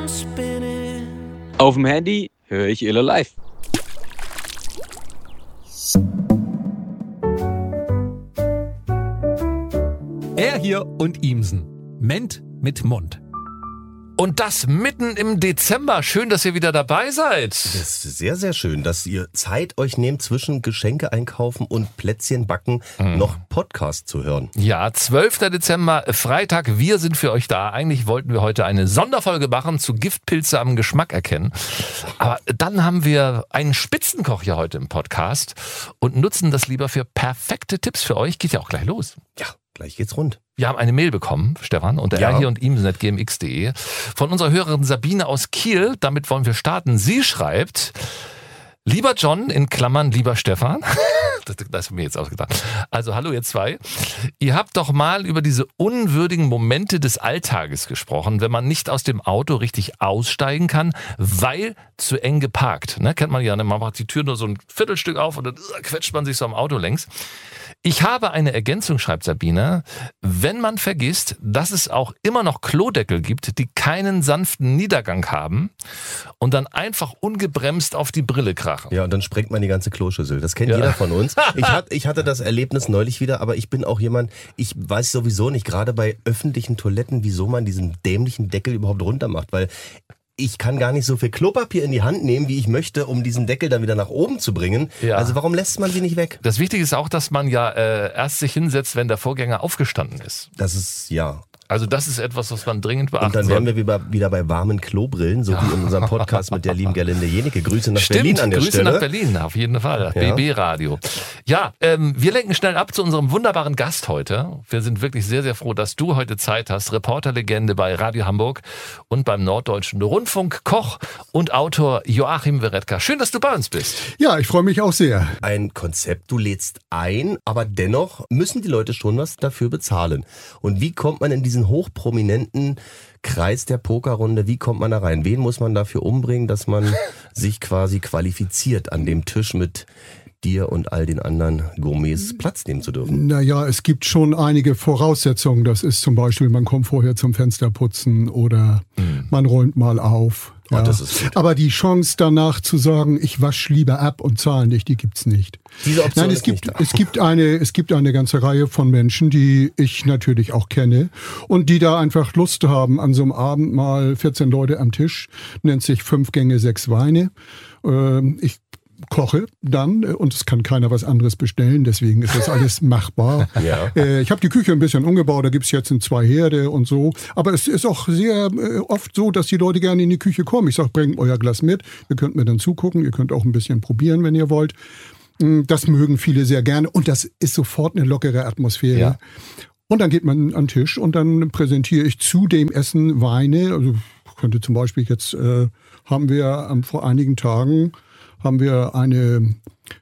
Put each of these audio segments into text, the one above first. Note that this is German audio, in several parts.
Auf dem Handy höre ich Elo Live. Er hier und Ihmsen. Ment mit Mund. Und das mitten im Dezember. Schön, dass ihr wieder dabei seid. Das ist sehr, sehr schön, dass ihr Zeit euch nehmt, zwischen Geschenke einkaufen und Plätzchen backen, noch Podcast zu hören. Ja, 12. Dezember, Freitag. Wir sind für euch da. Eigentlich wollten wir heute eine Sonderfolge machen zu Giftpilze am Geschmack erkennen. Aber dann haben wir einen Spitzenkoch hier heute im Podcast und nutzen das lieber für perfekte Tipps für euch. Geht ja auch gleich los. Ja, gleich geht's rund. Wir haben eine Mail bekommen, Stefan, unter erhier-und-ihmsen@gmx.de von unserer Hörerin Sabine aus Kiel. Damit wollen wir starten. Sie schreibt: Lieber John, in Klammern, lieber Stefan. Das ist mir jetzt ausgedacht. Also hallo ihr zwei. Ihr habt doch mal über diese unwürdigen Momente des Alltages gesprochen, wenn man nicht aus dem Auto richtig aussteigen kann, weil zu eng geparkt. Ne, kennt man ja, man macht die Tür nur so ein Viertelstück auf und dann quetscht man sich so am Auto längs. Ich habe eine Ergänzung, schreibt Sabine, wenn man vergisst, dass es auch immer noch Klodeckel gibt, die keinen sanften Niedergang haben und dann einfach ungebremst auf die Brille krachen. Ja, und dann sprengt man die ganze Kloschüssel. Das kennt jeder von uns. Ich hatte das Erlebnis neulich wieder, aber ich bin auch jemand, ich weiß sowieso nicht, gerade bei öffentlichen Toiletten, wieso man diesen dämlichen Deckel überhaupt runter macht, weil ich kann gar nicht so viel Klopapier in die Hand nehmen, wie ich möchte, um diesen Deckel dann wieder nach oben zu bringen. Ja. Also warum lässt man sie nicht weg? Das Wichtige ist auch, dass man ja erst sich hinsetzt, wenn der Vorgänger aufgestanden ist. Das ist, ja. Also das ist etwas, was man dringend beachten soll. Und dann wären wir wieder bei warmen Klobrillen, so wie in unserem Podcast mit der lieben Gerlinde Jenecke. Grüße nach Berlin an der Stelle. Grüße nach Berlin, auf jeden Fall. Ja. BB Radio. Ja, wir lenken schnell ab zu unserem wunderbaren Gast heute. Wir sind wirklich sehr, sehr froh, dass du heute Zeit hast. Reporterlegende bei Radio Hamburg und beim Norddeutschen Rundfunk, Koch und Autor Joachim Weretka. Schön, dass du bei uns bist. Ja, ich freue mich auch sehr. Ein Konzept, du lädst ein, aber dennoch müssen die Leute schon was dafür bezahlen. Und wie kommt man in diesen hochprominenten Kreis der Pokerrunde, wie kommt man da rein? Wen muss man dafür umbringen, dass man sich quasi qualifiziert, an dem Tisch mit dir und all den anderen Gourmets Platz nehmen zu dürfen? Naja, es gibt schon einige Voraussetzungen. Das ist zum Beispiel, man kommt vorher zum Fensterputzen oder man räumt mal auf. Ja. Das ist gut. Aber die Chance danach zu sagen, ich wasche lieber ab und zahle nicht, die gibt's nicht. Diese Option Nein, ist nicht da. Es gibt eine ganze Reihe von Menschen, die ich natürlich auch kenne und die da einfach Lust haben, an so einem Abend mal 14 Leute am Tisch, nennt sich 5 Gänge, 6 Weine. Ich koche dann und es kann keiner was anderes bestellen, deswegen ist das alles machbar. Ja. Ich habe die Küche ein bisschen umgebaut, da gibt's jetzt 2 Herde und so, aber es ist auch sehr oft so, dass die Leute gerne in die Küche kommen. Ich sage, bringt euer Glas mit, ihr könnt mir dann zugucken, ihr könnt auch ein bisschen probieren, wenn ihr wollt. Das mögen viele sehr gerne und das ist sofort eine lockere Atmosphäre. Ja. Und dann geht man an den Tisch und dann präsentiere ich zu dem Essen Weine. Also könnte zum Beispiel jetzt, haben wir vor einigen Tagen eine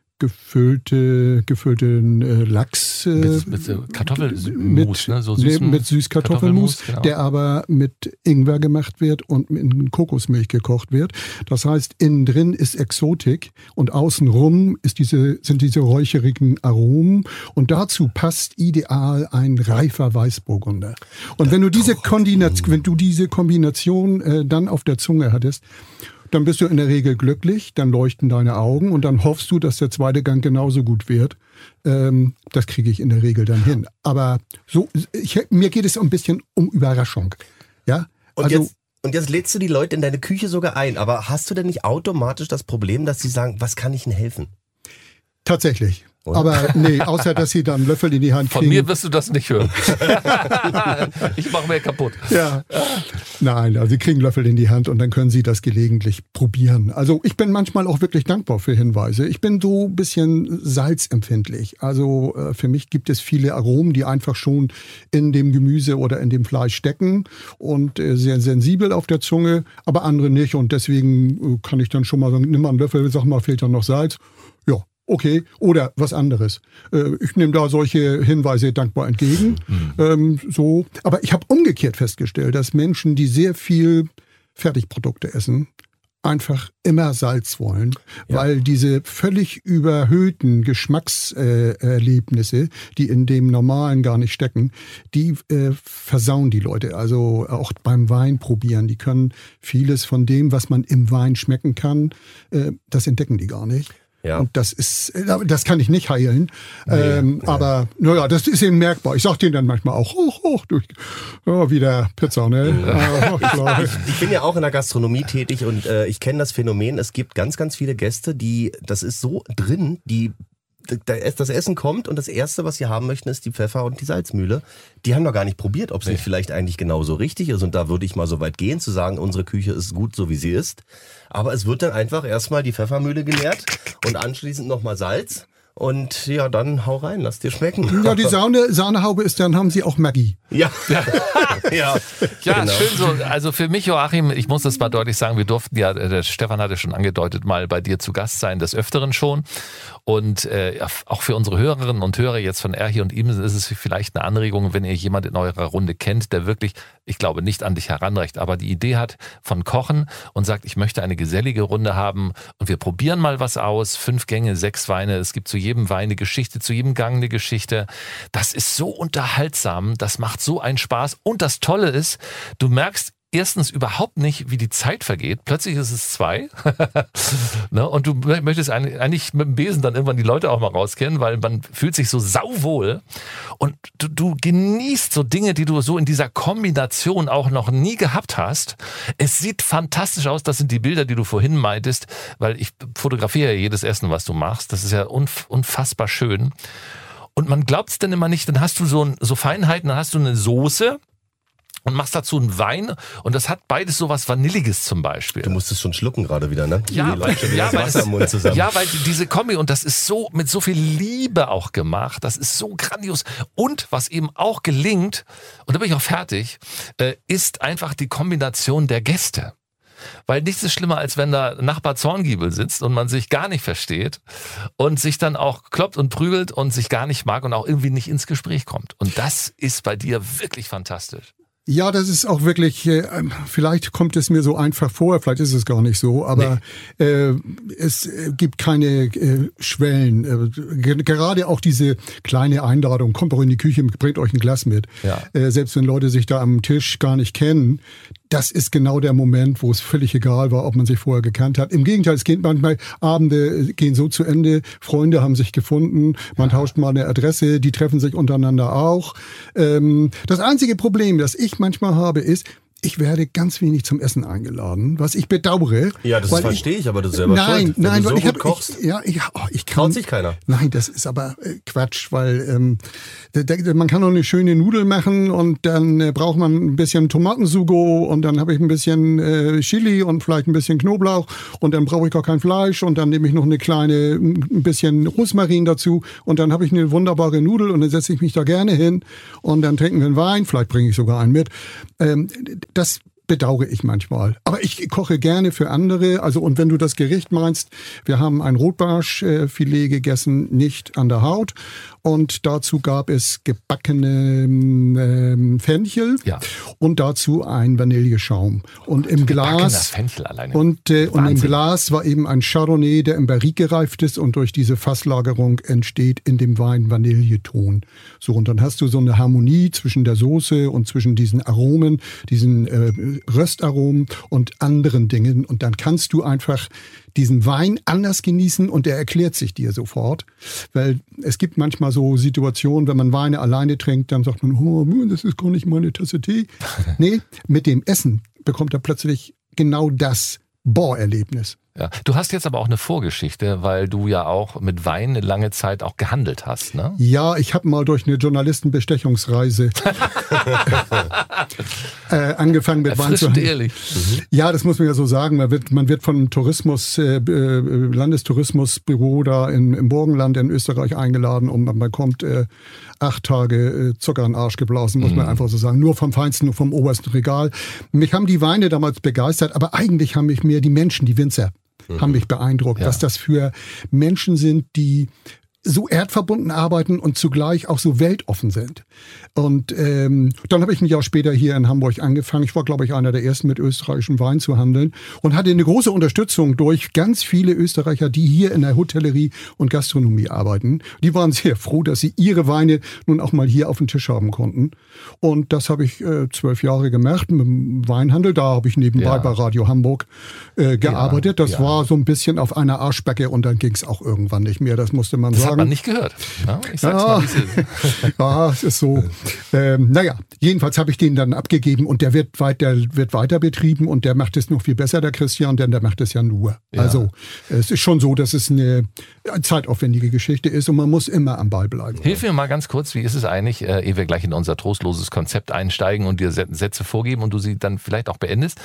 gefüllten Lachs mit Kartoffelmus, ne? So süßen mit Süßkartoffelmus, genau. Der aber mit Ingwer gemacht wird und in Kokosmilch gekocht wird. Das heißt, innen drin ist Exotik und außenrum sind diese räucherigen Aromen und dazu passt ideal ein reifer Weißburgunder. Und wenn du diese Kombination dann auf der Zunge hattest, dann bist du in der Regel glücklich, dann leuchten deine Augen und dann hoffst du, dass der zweite Gang genauso gut wird. Das kriege ich in der Regel dann hin. Aber mir geht es ein bisschen um Überraschung. Ja? Und jetzt lädst du die Leute in deine Küche sogar ein. Aber hast du denn nicht automatisch das Problem, dass sie sagen, was kann ich Ihnen helfen? Tatsächlich. Oder? Aber nee, außer dass sie dann einen Löffel in die Hand kriegen. Von mir wirst du das nicht hören. Ich mache mir kaputt. Ja. Nein, also sie kriegen einen Löffel in die Hand und dann können sie das gelegentlich probieren. Also ich bin manchmal auch wirklich dankbar für Hinweise. Ich bin so ein bisschen salzempfindlich. Also für mich gibt es viele Aromen, die einfach schon in dem Gemüse oder in dem Fleisch stecken und sehr sensibel auf der Zunge, aber andere nicht. Und deswegen kann ich dann schon mal sagen, nimm mal einen Löffel, sag mal, fehlt da noch Salz. Ja. Okay, oder was anderes. Ich nehme da solche Hinweise dankbar entgegen. So. Aber ich habe umgekehrt festgestellt, dass Menschen, die sehr viel Fertigprodukte essen, einfach immer Salz wollen, weil diese völlig überhöhten Geschmackserlebnisse, die in dem Normalen gar nicht stecken, die versauen die Leute. Also auch beim Wein probieren. Die können vieles von dem, was man im Wein schmecken kann, das entdecken die gar nicht. Ja. Und das kann ich nicht heilen. Aber naja, das ist eben merkbar. Ich sag denen dann manchmal auch, hoch, durch, wieder Pizza, ne? Ich bin ja auch in der Gastronomie tätig und ich kenne das Phänomen, es gibt ganz, ganz viele Gäste, das ist so drin, das Essen kommt und das Erste, was sie haben möchten, ist die Pfeffer- und die Salzmühle. Die haben noch gar nicht probiert, ob es nicht vielleicht eigentlich genauso richtig ist. Und da würde ich mal so weit gehen, zu sagen, unsere Küche ist gut, so wie sie ist. Aber es wird dann einfach erstmal die Pfeffermühle geleert und anschließend nochmal Salz. Und ja, dann hau rein, lass dir schmecken. Ja, die Sahnehaube ist, dann haben sie auch Maggi. Ja. Ja, genau. Schön so. Also für mich, Joachim, ich muss das mal deutlich sagen, wir durften ja, der Stefan hatte schon angedeutet, mal bei dir zu Gast sein, des Öfteren schon. Und auch für unsere Hörerinnen und Hörer jetzt von Erhi und Imsen ist es vielleicht eine Anregung, wenn ihr jemand in eurer Runde kennt, der wirklich, ich glaube, nicht an dich heranreicht, aber die Idee hat von Kochen und sagt, ich möchte eine gesellige Runde haben und wir probieren mal was aus, 5 Gänge, 6 Weine, es gibt zu jedem Wein eine Geschichte, zu jedem Gang eine Geschichte. Das ist so unterhaltsam, das macht so einen Spaß und das Tolle ist, du merkst erstens überhaupt nicht, wie die Zeit vergeht. Plötzlich ist es 2. Ne? Und du möchtest eigentlich mit dem Besen dann irgendwann die Leute auch mal rauskennen, weil man fühlt sich so sauwohl. Und du genießt so Dinge, die du so in dieser Kombination auch noch nie gehabt hast. Es sieht fantastisch aus. Das sind die Bilder, die du vorhin meintest, weil ich fotografiere ja jedes Essen, was du machst. Das ist ja unfassbar schön. Und man glaubt es dann immer nicht. Dann hast du so Feinheiten, dann hast du eine Soße und machst dazu einen Wein und das hat beides so was Vanilliges zum Beispiel. Du musstest schon schlucken gerade wieder, ne? Ja, weil diese Kombi und das ist so mit so viel Liebe auch gemacht, das ist so grandios und was eben auch gelingt, und da bin ich auch fertig, ist einfach die Kombination der Gäste. Weil nichts ist schlimmer, als wenn da Nachbar Zorngiebel sitzt und man sich gar nicht versteht und sich dann auch kloppt und prügelt und sich gar nicht mag und auch irgendwie nicht ins Gespräch kommt. Und das ist bei dir wirklich fantastisch. Ja, das ist auch wirklich, vielleicht kommt es mir so einfach vor, vielleicht ist es gar nicht so, aber es gibt keine Schwellen. Gerade auch diese kleine Einladung, kommt doch in die Küche, bringt euch ein Glas mit. Ja. Selbst wenn Leute sich da am Tisch gar nicht kennen, das ist genau der Moment, wo es völlig egal war, ob man sich vorher gekannt hat. Im Gegenteil, es geht manchmal, Abende gehen so zu Ende, Freunde haben sich gefunden, man tauscht mal eine Adresse, die treffen sich untereinander auch. Das einzige Problem, das ich manchmal habe, ist, ich werde ganz wenig zum Essen eingeladen, was ich bedauere. Ja, das verstehe ich, aber du selber schuld. Nein, so weil gut kochst. Ich traut sich keiner. Nein, das ist aber Quatsch, weil man kann noch eine schöne Nudel machen und dann braucht man ein bisschen Tomatensugo und dann habe ich ein bisschen Chili und vielleicht ein bisschen Knoblauch und dann brauche ich gar kein Fleisch und dann nehme ich noch ein bisschen Rosmarin dazu und dann habe ich eine wunderbare Nudel und dann setze ich mich da gerne hin und dann trinken wir einen Wein, vielleicht bringe ich sogar einen mit. Das bedauere ich manchmal. Aber ich koche gerne für andere. Also, und wenn du das Gericht meinst, wir haben ein Rotbarschfilet gegessen, nicht an der Haut. Und dazu gab es gebackene Fenchel und dazu ein Vanilleschaum. Und im Glas und im Glas war eben ein Chardonnay, der im Barrique gereift ist und durch diese Fasslagerung entsteht in dem Wein Vanilleton. So, und dann hast du so eine Harmonie zwischen der Soße und zwischen diesen Aromen, diesen Röstaromen und anderen Dingen. Und dann kannst du einfach diesen Wein anders genießen und der erklärt sich dir sofort. Weil es gibt manchmal so Situationen, wenn man Weine alleine trinkt, dann sagt man, oh, das ist gar nicht meine Tasse Tee. Nee, mit dem Essen bekommt er plötzlich genau das Boah-Erlebnis. Ja. Du hast jetzt aber auch eine Vorgeschichte, weil du ja auch mit Wein lange Zeit auch gehandelt hast, ne? Ja, ich habe mal durch eine Journalistenbestechungsreise angefangen mit Wein zu handeln. Ehrlich. Ja, das muss man ja so sagen. Man wird vom Landestourismusbüro da im Burgenland in Österreich eingeladen und man bekommt 8 Tage Zucker in den Arsch geblasen, muss man einfach so sagen. Nur vom Feinsten, nur vom obersten Regal. Mich haben die Weine damals begeistert, aber eigentlich haben mich mehr die Menschen, die Winzer, haben mich beeindruckt, was das für Menschen sind, die so erdverbunden arbeiten und zugleich auch so weltoffen sind. Und dann habe ich ein Jahr später hier in Hamburg angefangen. Ich war, glaube ich, einer der ersten mit österreichischem Wein zu handeln und hatte eine große Unterstützung durch ganz viele Österreicher, die hier in der Hotellerie und Gastronomie arbeiten. Die waren sehr froh, dass sie ihre Weine nun auch mal hier auf dem Tisch haben konnten. Und das habe ich 12 Jahre gemacht mit dem Weinhandel. Da habe ich nebenbei bei Radio Hamburg gearbeitet. Das war so ein bisschen auf einer Arschbacke und dann ging es auch irgendwann nicht mehr. Das musste man sagen. Das hat man nicht gehört. Ja, ich sag's mal, wie es ist. Ja, es ist so. Jedenfalls habe ich den dann abgegeben und der wird weiter betrieben und der macht es noch viel besser, der Christian, denn der macht es ja nur. Ja. Also es ist schon so, dass es eine zeitaufwendige Geschichte ist und man muss immer am Ball bleiben. Hilf mir mal ganz kurz, wie ist es eigentlich, ehe wir gleich in unser trostloses Konzept einsteigen und dir Sätze vorgeben und du sie dann vielleicht auch beendest.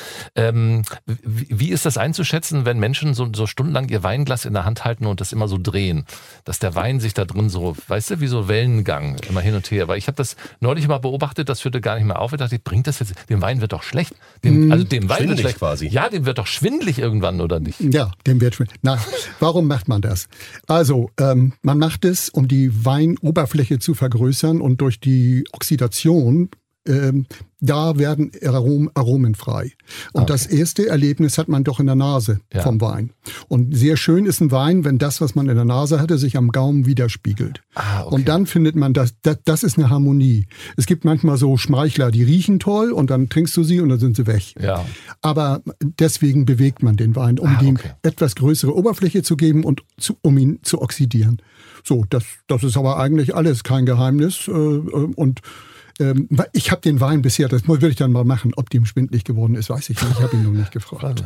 Wie ist das einzuschätzen, wenn Menschen so stundenlang ihr Weinglas in der Hand halten und das immer so drehen? Dass der Wein sich da drin so, weißt du, wie so Wellengang immer hin und her. Weil ich habe das neulich mal beobachtet, das führte gar nicht mehr auf. Ich dachte, bringt das jetzt, dem Wein wird doch schlecht. Dem Wein wird schlecht. Quasi. Ja, dem wird doch schwindelig irgendwann, oder nicht? Ja, dem wird schwindelig. Na, warum macht man das? Also, man macht es, um die Weinoberfläche zu vergrößern und durch die Oxidation da werden Aromen frei. Und das erste Erlebnis hat man doch in der Nase vom Wein. Und sehr schön ist ein Wein, wenn das, was man in der Nase hatte, sich am Gaumen widerspiegelt. Okay. Und dann findet man, das ist eine Harmonie. Es gibt manchmal so Schmeichler, die riechen toll und dann trinkst du sie und dann sind sie weg. Ja. Aber deswegen bewegt man den Wein, um ihm etwas größere Oberfläche zu geben und um ihn zu oxidieren. So, das ist aber eigentlich alles kein Geheimnis. Und ich habe den Wein bisher, das würde ich dann mal machen, ob dem schwindelig geworden ist, weiß ich nicht. Ich habe ihn noch nicht gefragt.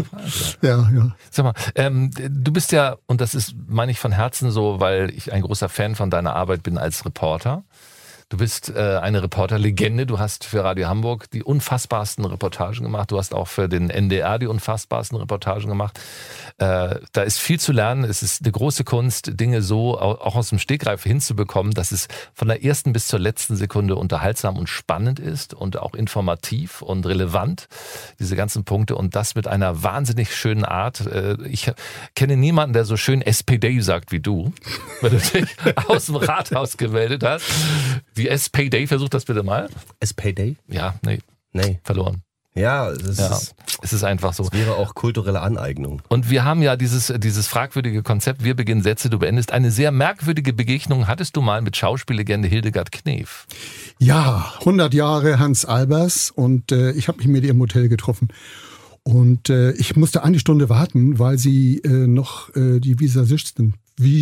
Ja. Sag mal, du bist ja, und das ist, meine ich von Herzen so, weil ich ein großer Fan von deiner Arbeit bin als Reporter. Du bist eine Reporterlegende. Du hast für Radio Hamburg die unfassbarsten Reportagen gemacht. Du hast auch für den NDR die unfassbarsten Reportagen gemacht. Da ist viel zu lernen. Es ist eine große Kunst, Dinge so auch aus dem Stegreif hinzubekommen, dass es von der ersten bis zur letzten Sekunde unterhaltsam und spannend ist und auch informativ und relevant, diese ganzen Punkte. Und das mit einer wahnsinnig schönen Art. Ich kenne niemanden, der so schön SPD sagt wie du, wenn du dich aus dem Rathaus gemeldet hast. Die SPD, versuch das bitte mal. SPD? Ja, nee. Verloren. Ja, es ist einfach so. Es wäre auch kulturelle Aneignung. Und wir haben ja dieses fragwürdige Konzept, wir beginnen Sätze, du beendest. Eine sehr merkwürdige Begegnung hattest du mal mit Schauspiellegende Hildegard Knef. Ja, 100 Jahre Hans Albers und ich habe mich mit ihr im Hotel getroffen. Und ich musste eine Stunde warten, weil sie noch die Visagistin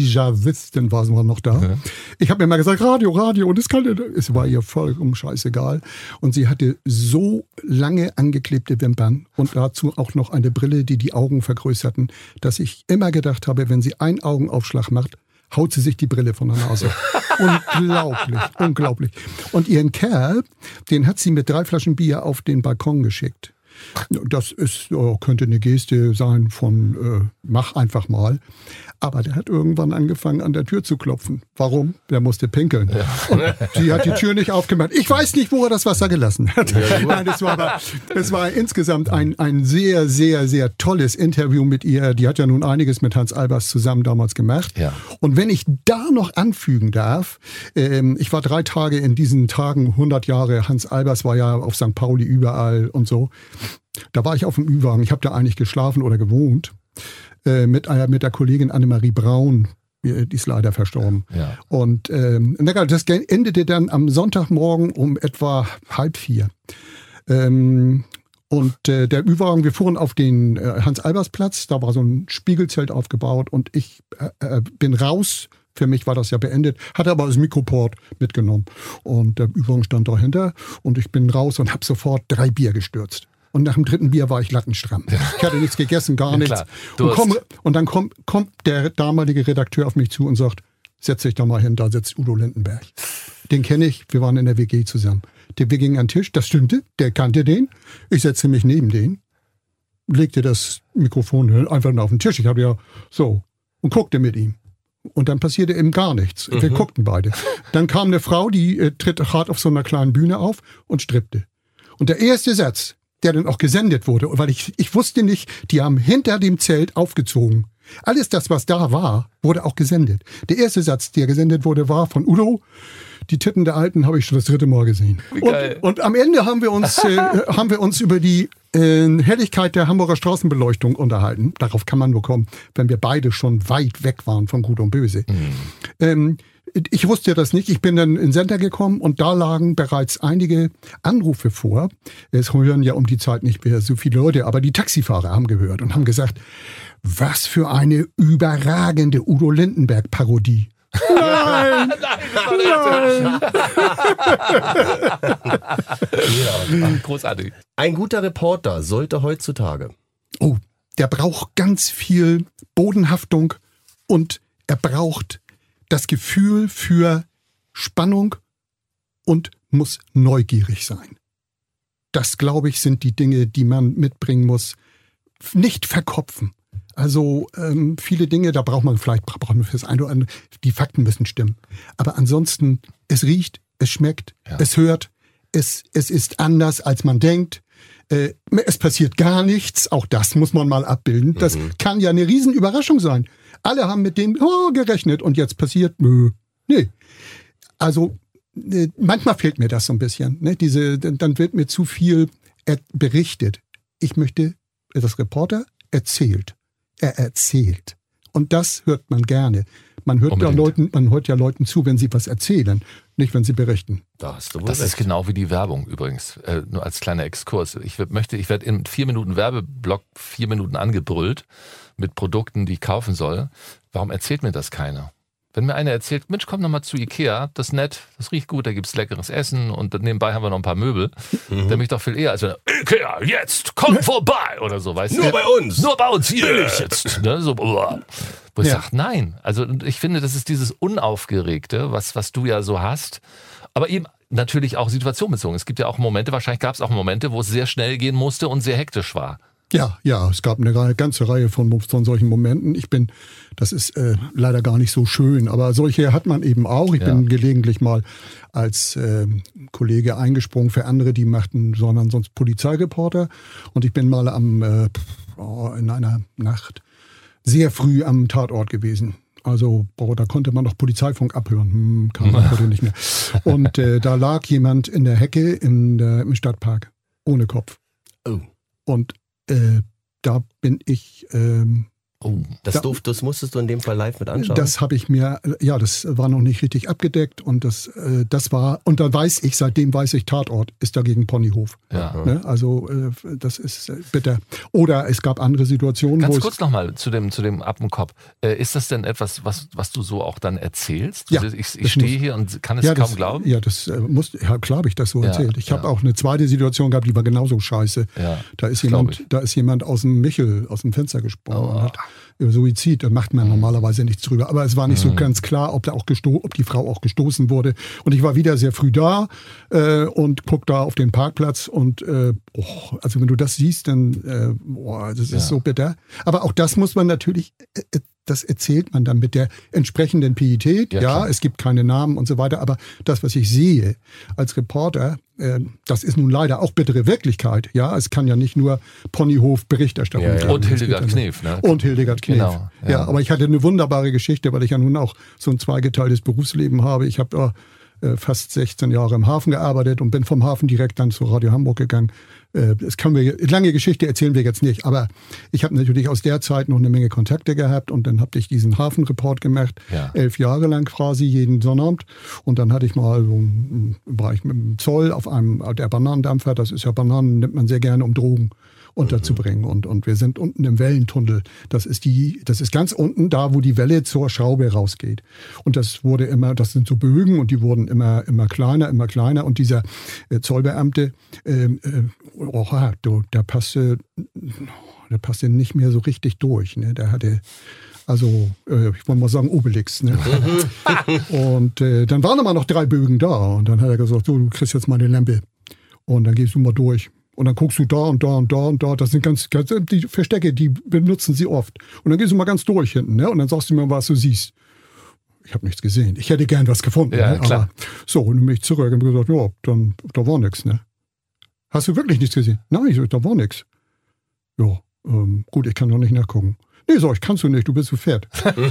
war sie noch da. Ja. Ich habe mir mal gesagt, Radio, und es war ihr vollkommen scheißegal. Und sie hatte so lange angeklebte Wimpern und dazu auch noch eine Brille, die Augen vergrößerten, dass ich immer gedacht habe, wenn sie einen Augenaufschlag macht, haut sie sich die Brille von der Nase. Unglaublich. Und ihren Kerl, den hat sie mit 3 Flaschen Bier auf den Balkon geschickt. Das könnte eine Geste sein von mach einfach mal. Aber der hat irgendwann angefangen, an der Tür zu klopfen. Warum? Der musste pinkeln. Ja. Und sie hat die Tür nicht aufgemacht. Ich weiß nicht, wo er das Wasser gelassen hat. Ja, nein, es war insgesamt ein sehr, sehr, sehr tolles Interview mit ihr. Die hat ja nun einiges mit Hans Albers zusammen damals gemacht. Ja. Und wenn ich da noch anfügen darf, ich war 3 Tage in diesen Tagen, 100 Jahre, Hans Albers war ja auf St. Pauli überall und so. Da war ich auf dem Ü-Wagen. Ich habe da eigentlich geschlafen oder gewohnt. Mit der Kollegin Annemarie Braun, die ist leider verstorben. Ja. Und das endete dann am Sonntagmorgen um etwa 3:30. Und der Ü-Wagen, wir fuhren auf den Hans-Albers-Platz, da war so ein Spiegelzelt aufgebaut und ich bin raus. Für mich war das ja beendet, hatte aber das Mikroport mitgenommen. Und der Ü-Wagen stand dahinter und ich bin raus und habe sofort 3 Bier gestürzt. Und nach dem 3. Bier war ich lattenstramm. Ich hatte nichts gegessen, gar nichts. Und dann kommt der damalige Redakteur auf mich zu und sagt, setz dich doch mal hin, da sitzt Udo Lindenberg. Den kenne ich, wir waren in der WG zusammen. Wir gingen an den Tisch, das stimmte, der kannte den. Ich setzte mich neben den, legte das Mikrofon einfach auf den Tisch. Ich habe ja so und guckte mit ihm. Und dann passierte eben gar nichts. Wir guckten beide. Dann kam eine Frau, die trat auf so einer kleinen Bühne auf und strippte. Und der erste Satz, der dann auch gesendet wurde, weil ich wusste nicht, die haben hinter dem Zelt aufgezogen. Alles das, was da war, wurde auch gesendet. Der erste Satz, der gesendet wurde, war von Udo: Die Titten der Alten habe ich schon das 3. Mal gesehen. Und am Ende haben wir uns über die Helligkeit der Hamburger Straßenbeleuchtung unterhalten. Darauf kann man nur kommen, wenn wir beide schon weit weg waren von Gut und Böse. Ich wusste das nicht. Ich bin dann in den Sender gekommen und da lagen bereits einige Anrufe vor. Es hören ja um die Zeit nicht mehr so viele Leute, aber die Taxifahrer haben gehört und haben gesagt, was für eine überragende Udo Lindenberg-Parodie. Nein! Nein! Großartig. Ein guter Reporter sollte heutzutage... Oh, der braucht ganz viel Bodenhaftung und er braucht das Gefühl für Spannung und muss neugierig sein. Das, glaube ich, sind die Dinge, die man mitbringen muss. Nicht verkopfen. Also viele Dinge, da braucht man vielleicht fürs eine oder andere, die Fakten müssen stimmen. Aber ansonsten, es riecht, es schmeckt, es hört, es ist anders, als man denkt. Es passiert gar nichts, auch das muss man mal abbilden. Das kann ja eine Riesenüberraschung sein. Alle haben mit dem gerechnet und jetzt passiert, nee. Also manchmal fehlt mir das so ein bisschen. Ne? Dann wird mir zu viel berichtet. Ich möchte, das Reporter erzählt. Er erzählt. Und das hört man gerne. Man hört ja Leuten zu, wenn sie was erzählen, nicht wenn sie berichten. Das ist genau wie die Werbung übrigens. Nur als kleiner Exkurs. Ich werde in 4 Minuten Werbeblock 4 Minuten angebrüllt mit Produkten, die ich kaufen soll. Warum erzählt mir das keiner? Wenn mir einer erzählt, Mensch, komm noch mal zu Ikea, das ist nett, das riecht gut, da gibt's leckeres Essen und nebenbei haben wir noch ein paar Möbel, der mich doch viel eher als Ikea, jetzt, komm vorbei oder so, weißt du? Nur bei uns, hier will ich jetzt. Ne? So, wo ich sage, nein. Also ich finde, das ist dieses Unaufgeregte, was du ja so hast, aber eben natürlich auch situationbezogen. Es gibt ja auch Momente, wahrscheinlich gab es auch Momente, wo es sehr schnell gehen musste und sehr hektisch war. Ja, es gab eine ganze Reihe von solchen Momenten. Das ist leider gar nicht so schön, aber solche hat man eben auch. Ich bin gelegentlich mal als Kollege eingesprungen für andere, die soll man sonst Polizeireporter. Und ich bin mal in einer Nacht sehr früh am Tatort gewesen. Also, da konnte man noch Polizeifunk abhören. Kann man heute nicht mehr. Und da lag jemand in der Hecke im Stadtpark ohne Kopf. Oh. Und da bin ich... Das musstest du in dem Fall live mit anschauen? Das habe ich mir, das war noch nicht richtig abgedeckt und das war, und da seitdem weiß ich, Tatort ist dagegen Ponyhof. Ja. Ne? Also das ist bitter. Oder es gab andere Situationen, Ganz kurz nochmal zu dem Appenkopf. Ist das denn etwas, was du so auch dann erzählst? Ja, ich stehe hier und kann es kaum glauben? Ja, klar habe ich das so erzählt. Ich habe auch eine zweite Situation gehabt, die war genauso scheiße. Ja, da ist jemand aus dem Fenster gesprungen und hat über Suizid, da macht man normalerweise nichts drüber. Aber es war nicht so ganz klar, ob die Frau auch gestoßen wurde. Und ich war wieder sehr früh da und guck da auf den Parkplatz und also wenn du das siehst, dann das ist so bitter. Aber auch das muss man natürlich, das erzählt man dann mit der entsprechenden Pietät. Ja, es gibt keine Namen und so weiter. Aber das, was ich sehe als Reporter, das ist nun leider auch bittere Wirklichkeit. Ja, es kann ja nicht nur Ponyhof-Berichterstattung sein. Und Hildegard Knef. Ne? Und Hildegard Knef. Genau, ja, aber ich hatte eine wunderbare Geschichte, weil ich ja nun auch so ein zweigeteiltes Berufsleben habe. Ich habe fast 16 Jahre im Hafen gearbeitet und bin vom Hafen direkt dann zu Radio Hamburg gegangen. Lange Geschichte erzählen wir jetzt nicht, aber ich habe natürlich aus der Zeit noch eine Menge Kontakte gehabt und dann habe ich diesen Hafenreport gemacht, 11 Jahre lang quasi jeden Sonnabend und dann hatte ich mal so einen Bereich mit dem Zoll auf der Bananendampfer, das ist ja Bananen, nimmt man sehr gerne, um Drogen unterzubringen und wir sind unten im Wellentunnel, das ist ganz unten da, wo die Welle zur Schraube rausgeht und das sind so Bögen und die wurden immer kleiner und dieser Zollbeamte der passte nicht mehr so richtig durch. Ne? Der hatte, ich wollte mal sagen, Obelix. Ne? Und dann waren immer noch 3 Bögen da. Und dann hat er gesagt, du kriegst jetzt mal eine Lampe. Und dann gehst du mal durch. Und dann guckst du da und da und da und da. Das sind ganz die Verstecke, die benutzen sie oft. Und dann gehst du mal ganz durch hinten. Ne? Und dann sagst du mir, was du siehst. Ich habe nichts gesehen. Ich hätte gern was gefunden. Ja, ne? klar. Aber so, und dann bin ich zurück und gesagt, da war nichts. Ne? Hast du wirklich nichts gesehen? Nein, da war nichts. Ja, gut, ich kann doch nicht nachgucken. Nee, sag ich, kannst du nicht, du bist zu fett.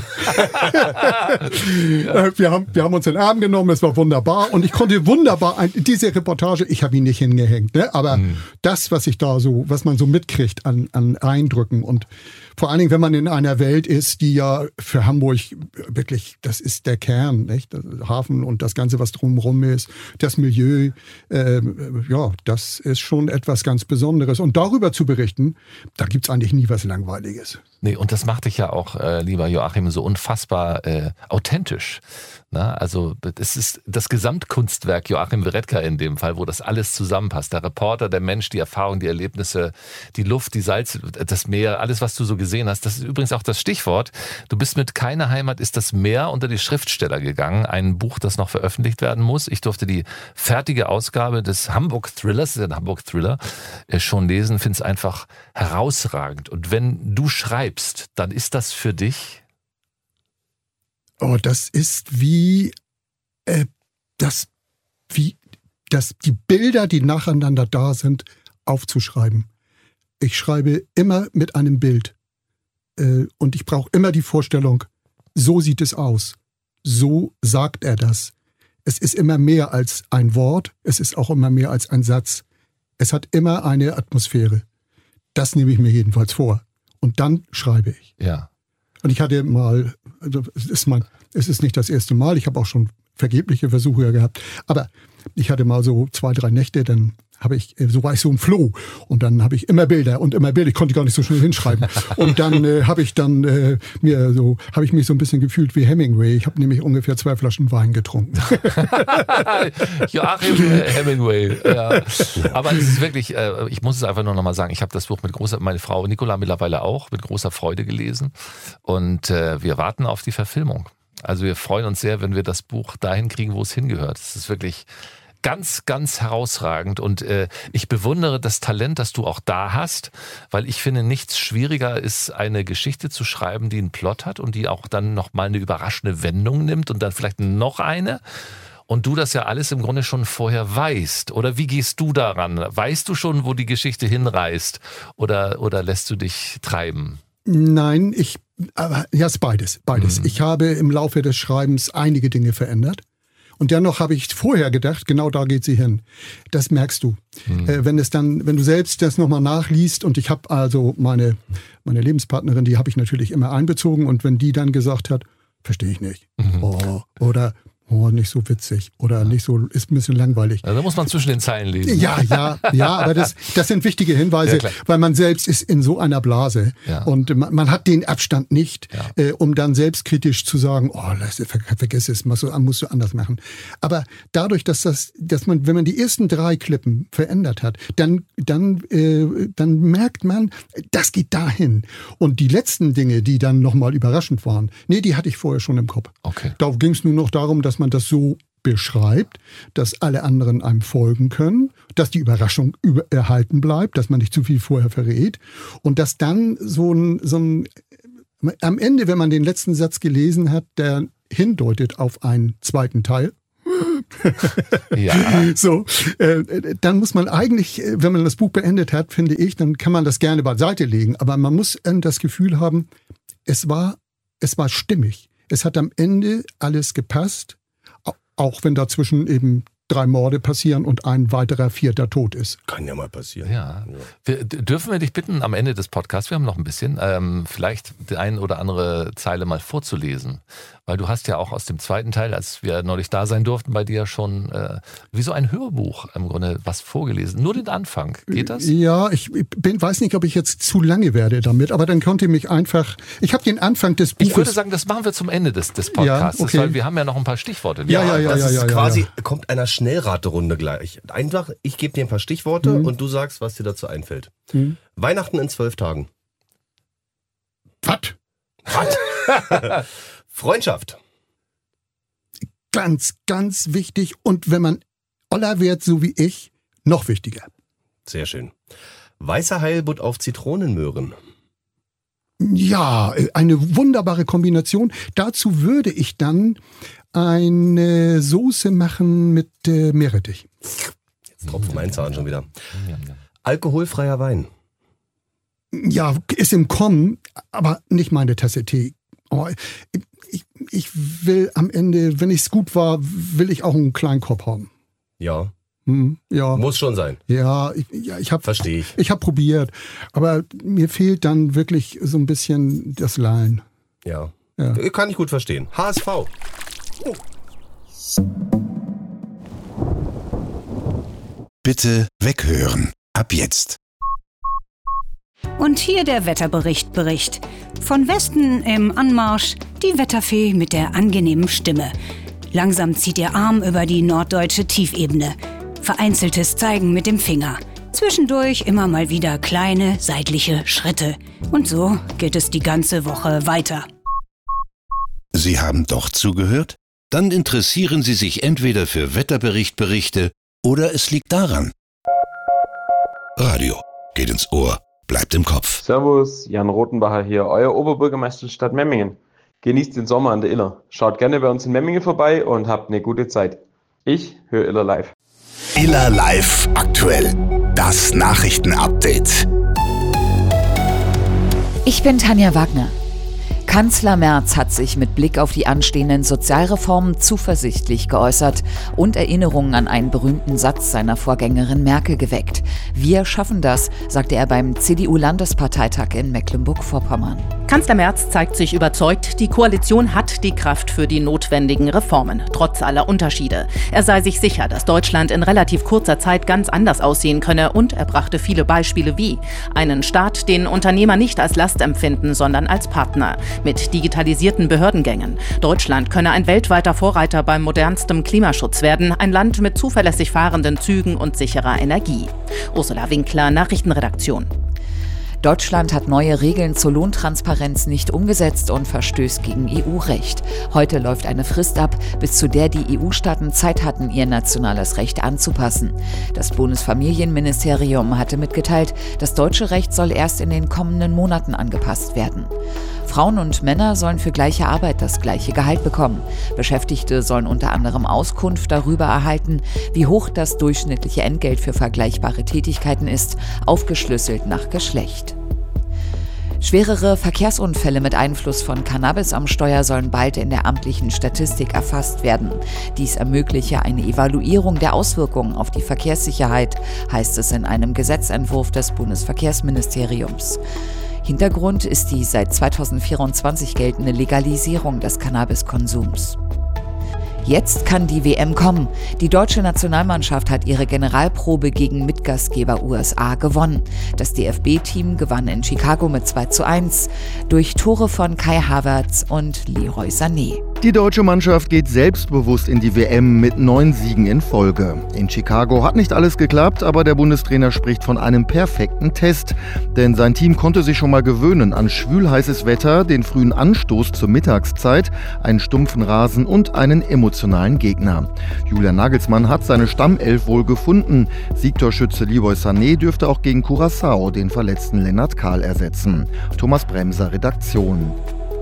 Wir haben uns in den Arm genommen, es war wunderbar und ich konnte wunderbar, diese Reportage, ich habe ihn nicht hingehängt, ne? Aber das, was man so mitkriegt an Eindrücken und vor allen Dingen, wenn man in einer Welt ist, die ja für Hamburg wirklich, das ist der Kern, nicht? Der Hafen und das Ganze, was drumherum ist, das Milieu, das ist schon etwas ganz Besonderes. Und darüber zu berichten, da gibt's eigentlich nie was Langweiliges. Nee, und das macht dich ja auch, lieber Joachim, so unfassbar authentisch. Na, also es ist das Gesamtkunstwerk Joachim Weretka in dem Fall, wo das alles zusammenpasst. Der Reporter, der Mensch, die Erfahrung, die Erlebnisse, die Luft, die Salz, das Meer, alles, was du so gesehen hast. Das ist übrigens auch das Stichwort. Du bist mit Keine Heimat ist das Meer unter die Schriftsteller gegangen. Ein Buch, das noch veröffentlicht werden muss. Ich durfte die fertige Ausgabe des Hamburg-Thrillers, das ist ein Hamburg-Thriller, schon lesen. Finde es einfach herausragend. Und wenn du schreibst, dann ist das für dich... Oh, das ist wie die Bilder, die nacheinander da sind, aufzuschreiben. Ich schreibe immer mit einem Bild. Und ich brauche immer die Vorstellung, so sieht es aus. So sagt er das. Es ist immer mehr als ein Wort. Es ist auch immer mehr als ein Satz. Es hat immer eine Atmosphäre. Das nehme ich mir jedenfalls vor. Und dann schreibe ich. Ja. Und ich hatte mal, also es ist nicht das erste Mal, ich habe auch schon vergebliche Versuche gehabt, aber ich hatte mal so 2, 3 Nächte, dann war ich so im Flow und dann habe ich immer Bilder, ich konnte gar nicht so schnell hinschreiben und dann habe ich mich so ein bisschen gefühlt wie Hemingway. Ich habe nämlich ungefähr 2 Flaschen Wein getrunken. Joachim Hemingway, ja. Aber es ist wirklich, ich muss es einfach nur noch mal sagen, ich habe das Buch meine Frau Nicola mittlerweile auch mit großer Freude gelesen und wir warten auf die Verfilmung. Also wir freuen uns sehr, wenn wir das Buch dahin kriegen, wo es hingehört. Es ist wirklich ganz, ganz herausragend und ich bewundere das Talent, das du auch da hast, weil ich finde, nichts schwieriger ist, eine Geschichte zu schreiben, die einen Plot hat und die auch dann nochmal eine überraschende Wendung nimmt und dann vielleicht noch eine. Und du das ja alles im Grunde schon vorher weißt. Oder wie gehst du daran? Weißt du schon, wo die Geschichte hinreißt? Oder lässt du dich treiben? Nein, es ist beides. Ich habe im Laufe des Schreibens einige Dinge verändert. Und dennoch habe ich vorher gedacht, genau da geht sie hin. Das merkst du. Wenn du selbst das nochmal nachliest und ich habe also meine Lebenspartnerin, die habe ich natürlich immer einbezogen und wenn die dann gesagt hat, verstehe ich nicht. Oder nicht so witzig oder nicht so, ist ein bisschen langweilig. Also da muss man zwischen den Zeilen lesen. Ja, aber das sind wichtige Hinweise, weil man selbst ist in so einer Blase und man hat den Abstand nicht, um dann selbstkritisch zu sagen, vergiss es, musst du anders machen. Aber dadurch, dass man, wenn man die ersten 3 Klippen verändert hat, dann merkt man, das geht dahin. Und die letzten Dinge, die dann nochmal überraschend waren, die hatte ich vorher schon im Kopf. Okay. Da ging es nur noch darum, dass man das so beschreibt, dass alle anderen einem folgen können, dass die Überraschung erhalten bleibt, dass man nicht zu viel vorher verrät und dass dann so ein am Ende, wenn man den letzten Satz gelesen hat, der hindeutet auf einen zweiten Teil. Ja. So, dann muss man eigentlich, wenn man das Buch beendet hat, finde ich, dann kann man das gerne beiseite legen, aber man muss das Gefühl haben, es war stimmig. Es hat am Ende alles gepasst. Auch wenn dazwischen eben 3 Morde passieren und ein weiterer 4. tot ist. Kann ja mal passieren. Ja. Dürfen wir dich bitten, am Ende des Podcasts, wir haben noch ein bisschen, vielleicht die ein oder andere Zeile mal vorzulesen. Weil du hast ja auch aus dem zweiten Teil, als wir neulich da sein durften, bei dir schon wie so ein Hörbuch im Grunde was vorgelesen. Nur den Anfang. Geht das? Ja, ich weiß nicht, ob ich jetzt zu lange werde damit, aber dann konnte mich einfach, ich habe den Anfang des Buches... Ich würde sagen, das machen wir zum Ende des Podcasts, okay. Weil wir haben ja noch ein paar Stichworte. Kommt einer Schnellraterunde gleich. Einfach, ich gebe dir ein paar Stichworte und du sagst, was dir dazu einfällt. Weihnachten in 12 Tagen. Was? Freundschaft. Ganz, ganz wichtig. Und wenn man Oller wird, so wie ich, noch wichtiger. Sehr schön. Weißer Heilbutt auf Zitronenmöhren. Ja, eine wunderbare Kombination. Dazu würde ich dann eine Soße machen mit Meerrettich. Jetzt tropft mein Zahn schon wieder. Alkoholfreier Wein. Ja, ist im Kommen. aber nicht meine Tasse Tee. Oh, ich will am Ende, wenn es gut war, will ich auch einen kleinen Korb haben. Ja. Ja. Muss schon sein. Ja, ich habe Verstehe ich. Ich habe probiert, aber mir fehlt dann wirklich so ein bisschen das Lallen. Ja. Ja. Kann ich gut verstehen. HSV. Oh. Bitte weghören. Ab jetzt. Und hier der Wetterbericht. Von Westen im Anmarsch die Wetterfee mit der angenehmen Stimme. Langsam zieht ihr Arm über die norddeutsche Tiefebene. Vereinzeltes Zeigen mit dem Finger. Zwischendurch immer mal wieder kleine seitliche Schritte. Und so geht es die ganze Woche weiter. Sie haben doch zugehört? Dann interessieren Sie sich entweder für Wetterberichte oder es liegt daran. Radio geht ins Ohr, bleibt im Kopf. Servus, Jan Rotenbacher hier, euer Oberbürgermeister der Stadt Memmingen. Genießt den Sommer an der Iller. Schaut gerne bei uns in Memmingen vorbei und habt eine gute Zeit. Ich höre Iller live. Iller live aktuell. Das Nachrichtenupdate. Ich bin Tanja Wagner. Kanzler Merz hat sich mit Blick auf die anstehenden Sozialreformen zuversichtlich geäußert und Erinnerungen an einen berühmten Satz seiner Vorgängerin Merkel geweckt. Wir schaffen das, sagte er beim CDU-Landesparteitag in Mecklenburg-Vorpommern. Kanzler Merz zeigt sich überzeugt, die Koalition hat die Kraft für die notwendigen Reformen, trotz aller Unterschiede. Er sei sich sicher, dass Deutschland in relativ kurzer Zeit ganz anders aussehen könne und er brachte viele Beispiele wie einen Staat, den Unternehmer nicht als Last empfinden, sondern als Partner, mit digitalisierten Behördengängen. Deutschland könne ein weltweiter Vorreiter beim modernstem Klimaschutz werden, ein Land mit zuverlässig fahrenden Zügen und sicherer Energie. Ursula Winkler, Nachrichtenredaktion. Deutschland hat neue Regeln zur Lohntransparenz nicht umgesetzt und verstößt gegen EU-Recht. Heute läuft eine Frist ab, bis zu der die EU-Staaten Zeit hatten, ihr nationales Recht anzupassen. Das Bundesfamilienministerium hatte mitgeteilt, das deutsche Recht soll erst in den kommenden Monaten angepasst werden. Frauen und Männer sollen für gleiche Arbeit das gleiche Gehalt bekommen. Beschäftigte sollen unter anderem Auskunft darüber erhalten, wie hoch das durchschnittliche Entgelt für vergleichbare Tätigkeiten ist, aufgeschlüsselt nach Geschlecht. Schwerere Verkehrsunfälle mit Einfluss von Cannabis am Steuer sollen bald in der amtlichen Statistik erfasst werden. Dies ermögliche eine Evaluierung der Auswirkungen auf die Verkehrssicherheit, heißt es in einem Gesetzentwurf des Bundesverkehrsministeriums. Hintergrund ist die seit 2024 geltende Legalisierung des Cannabiskonsums. Jetzt kann die WM kommen. Die deutsche Nationalmannschaft hat ihre Generalprobe gegen Mitgastgeber USA gewonnen. Das DFB-Team gewann in Chicago mit 2:1 durch Tore von Kai Havertz und Leroy Sané. Die deutsche Mannschaft geht selbstbewusst in die WM mit 9 Siegen in Folge. In Chicago hat nicht alles geklappt, aber der Bundestrainer spricht von einem perfekten Test. Denn sein Team konnte sich schon mal gewöhnen an schwülheißes Wetter, den frühen Anstoß zur Mittagszeit, einen stumpfen Rasen und einen emotionalen Gegner. Julian Nagelsmann hat seine Stammelf wohl gefunden. Siegtorschütze Leroy Sané dürfte auch gegen Curaçao den verletzten Lennart Kahl ersetzen. Thomas Bremser, Redaktion.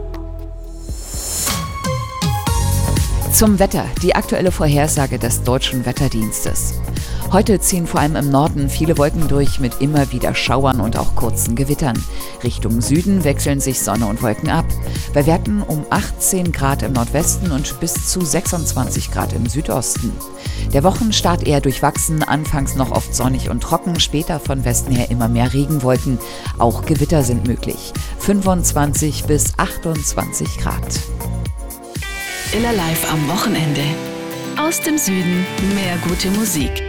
Zum Wetter, die aktuelle Vorhersage des Deutschen Wetterdienstes. Heute ziehen vor allem im Norden viele Wolken durch mit immer wieder Schauern und auch kurzen Gewittern. Richtung Süden wechseln sich Sonne und Wolken ab. Bei Werten um 18 Grad im Nordwesten und bis zu 26 Grad im Südosten. Der Wochenstart eher durchwachsen, anfangs noch oft sonnig und trocken, später von Westen her immer mehr Regenwolken. Auch Gewitter sind möglich. 25 bis 28 Grad. Iller live am Wochenende. Aus dem Süden mehr gute Musik.